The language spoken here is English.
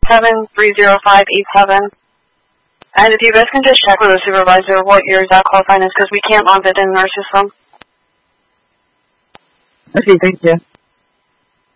730-587. And if you guys can just check with the supervisor what your exact call sign is, because we can't log it in our system. Okay, thank you.